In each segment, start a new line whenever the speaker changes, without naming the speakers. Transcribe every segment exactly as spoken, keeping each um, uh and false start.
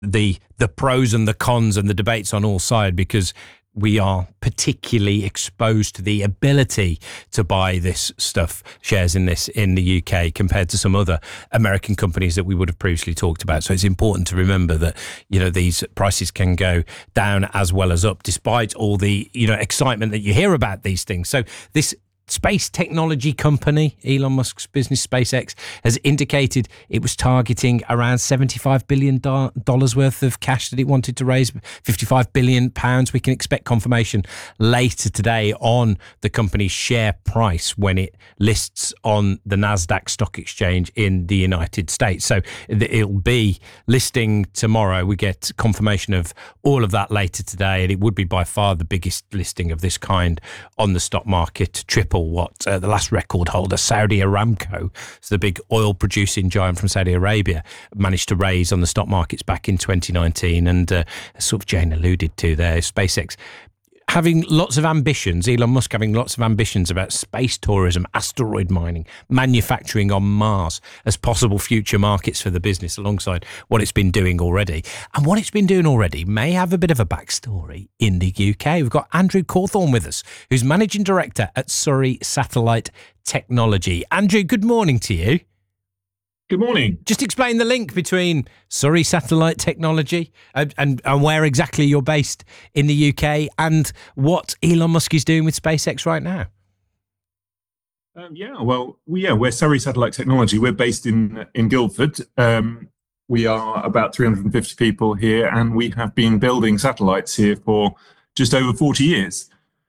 the the pros and the cons and the debates on all sides, because we are particularly exposed to the ability to buy this stuff, shares in this in the U K, compared to some other American companies that we would have previously talked about. So it's important to remember that, you know, these prices can go down as well as up, despite all the, you know, excitement that you hear about these things. So this space technology company, Elon Musk's business SpaceX, has indicated it was targeting around seventy-five billion dollars worth of cash that it wanted to raise, fifty-five billion pounds. We can expect confirmation later today on the company's share price when it lists on the NASDAQ stock exchange in the United States. So it'll be listing tomorrow. We get confirmation of all of that later today, and it would be by far the biggest listing of this kind on the stock market, triple what uh, the last record holder, Saudi Aramco, so the big oil producing giant from Saudi Arabia, managed to raise on the stock markets back in twenty nineteen. And uh, as sort of Jane alluded to there, SpaceX having lots of ambitions, Elon Musk having lots of ambitions about space tourism, asteroid mining, manufacturing on Mars as possible future markets for the business, alongside what it's been doing already. And what it's been doing already may have a bit of a backstory in the U K. We've got Andrew Cawthorne with us, who's Managing Director at Surrey Satellite Technology. Andrew, good morning to you.
Good morning.
Just explain the link between Surrey Satellite Technology and, and, and where exactly you're based in the U K, and what Elon Musk is doing with SpaceX right now.
Um, yeah, well, we, yeah, we're Surrey Satellite Technology. We're based in in Guildford. Um, we are about three hundred fifty people here, and we have been building satellites here for just over forty years.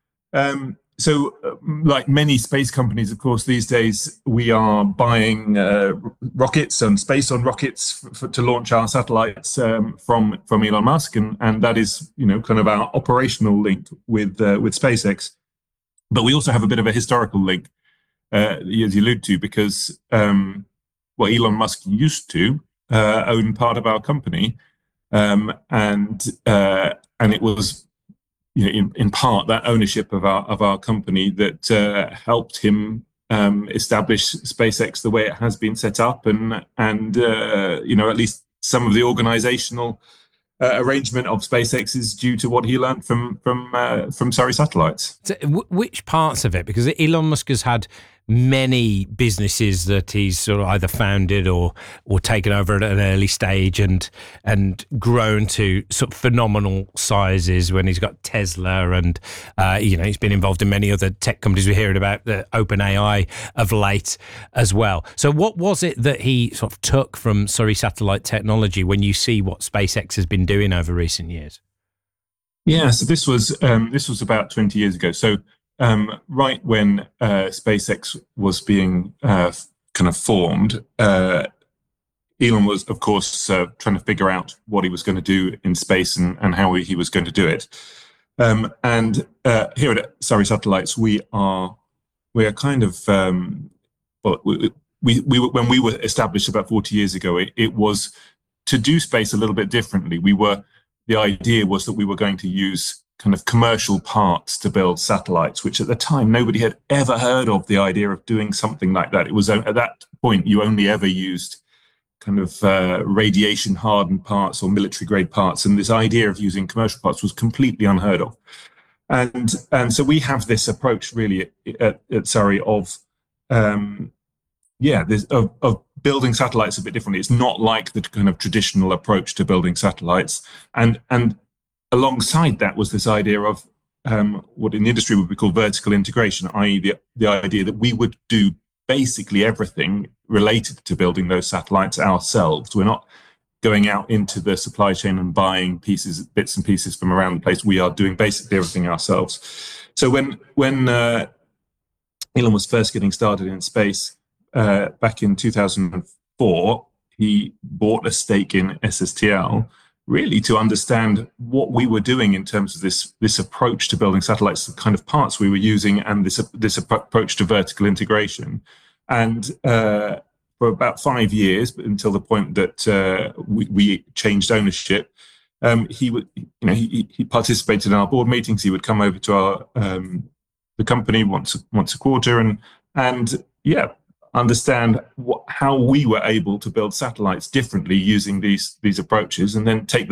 Um, So, uh, like many space companies, of course, these days we are buying uh, rockets and space on rockets f- f- to launch our satellites um, from from Elon Musk, and and that is, you know, kind of our operational link with uh, with SpaceX. But we also have a bit of a historical link, uh, as you allude to, because um, well, Elon Musk used to uh, own part of our company, um, and uh, and it was, you know, in, in part that ownership of our of our company that uh, helped him um, establish SpaceX the way it has been set up, and and uh, you know, at least some of the organizational uh, arrangement of SpaceX is due to what he learned from from uh, from Surrey Satellites.
So w- which parts of it? Because Elon Musk has had many businesses that he's sort of either founded or or taken over at an early stage, and and grown to sort of phenomenal sizes when he's got Tesla, and uh, you know, he's been involved in many other tech companies. We're hearing about the OpenAI of late as well. So what was it that he sort of took from Surrey Satellite Technology when you see what SpaceX has been doing over recent years?
Yeah, so this was um, this was about twenty years ago. So Um, right when uh, SpaceX was being uh, kind of formed, uh, Elon was, of course, uh, trying to figure out what he was going to do in space, and, and how he was going to do it. Um, and uh, here at Surrey Satellites, we are we are kind of um, well, we, we we when we were established about forty years ago, it, it was to do space a little bit differently. We were the idea was that we were going to use kind of commercial parts to build satellites, which at the time nobody had ever heard of the idea of doing something like that. It was at that point you only ever used kind of uh, radiation hardened parts or military grade parts, and this idea of using commercial parts was completely unheard of. And and so we have this approach really at, at, at Surrey of um, yeah, this, of, of building satellites a bit differently. It's not like the kind of traditional approach to building satellites, and and alongside that was this idea of um, what in the industry would be called vertical integration, that is the, the idea that we would do basically everything related to building those satellites ourselves. We're not going out into the supply chain and buying pieces, bits and pieces from around the place. We are doing basically everything ourselves. So when when uh, Elon was first getting started in space uh, back in two thousand four, he bought a stake in S S T L, really to understand what we were doing in terms of this this approach to building satellites, the kind of parts we were using, and this this approach to vertical integration. And uh, for about five years, but until the point that uh, we, we changed ownership, um, he would, you know, he, he participated in our board meetings. He would come over to our um, the company once once a quarter, and and yeah, understand what, how we were able to build satellites differently using these these approaches, and then take